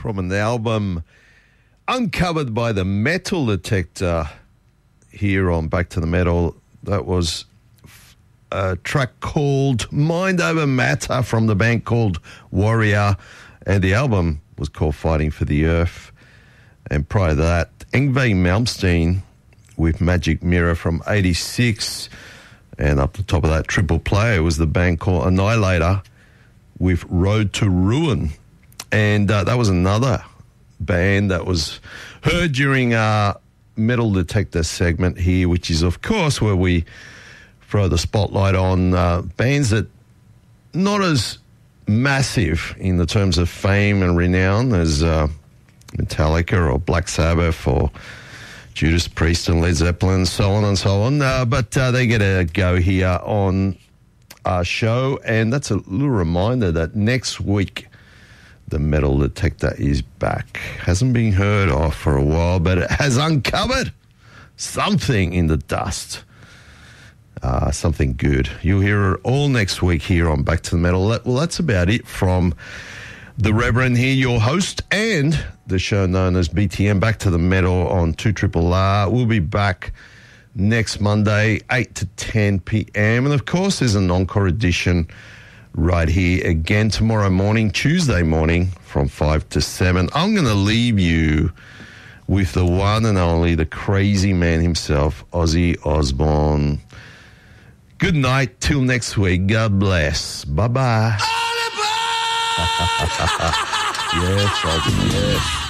from an album uncovered by the Metal Detector here on Back to the Metal. That was a track called Mind Over Matter from the band called Warrior, and the album was called Fighting for the Earth. And prior to that, Yngwie Malmsteen with Magic Mirror from 86. And up the top of that triple play was the band called Annihilator with Road to Ruin. And that was another band that was heard during our Metal Detector segment here, which is, of course, where we throw the spotlight on bands that not as massive in the terms of fame and renown as Metallica or Black Sabbath or Judas Priest and Led Zeppelin, so on and so on. But they get a go here on our show, and that's a little reminder that next week the Metal Detector is back. Hasn't been heard of for a while, but it has uncovered something in the dust. Something good. You'll hear it all next week here on Back to the Metal. Well, that's about it from the Reverend here, your host, and the show known as BTM, Back to the Metal on 2RRR. We'll be back next Monday, 8 to 10 p.m. And, of course, there's an encore edition right here again tomorrow morning, Tuesday morning, from 5 to 7. I'm going to leave you with the one and only, the crazy man himself, Ozzy Osbourne. Good night. Till next week. God bless. Bye-bye. Yes, Ozzy, yes.